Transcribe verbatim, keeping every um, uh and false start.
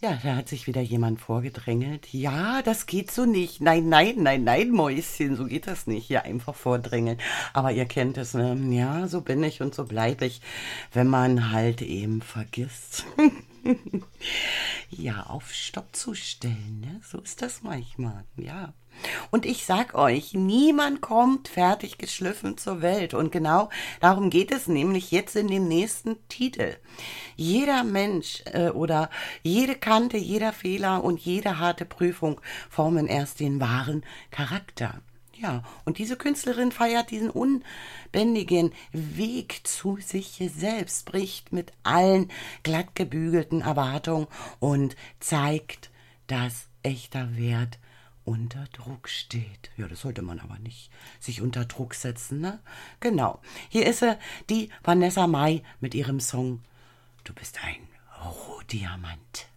Ja, da hat sich wieder jemand vorgedrängelt. Ja, das geht so nicht. Nein, nein, nein, nein, Mäuschen, so geht das nicht. Hier einfach vordrängeln. Aber ihr kennt es, ne? Ja, so bin ich und so bleibe ich, wenn man halt eben vergisst. Ja, auf Stopp zu stellen, ne? So ist das manchmal, ja. Und ich sag euch, niemand kommt fertig geschliffen zur Welt. Und genau darum geht es nämlich jetzt in dem nächsten Titel. Jeder Mensch äh, oder jede Kante, jeder Fehler und jede harte Prüfung formen erst den wahren Charakter. Ja, und diese Künstlerin feiert diesen unbändigen Weg zu sich selbst, bricht mit allen glatt gebügelten Erwartungen und zeigt, dass echter Wert unter Druck steht. Ja, das sollte man aber nicht sich unter Druck setzen, ne? Genau. Hier ist sie, die Vanessa Mai mit ihrem Song Du bist ein Rohdiamant.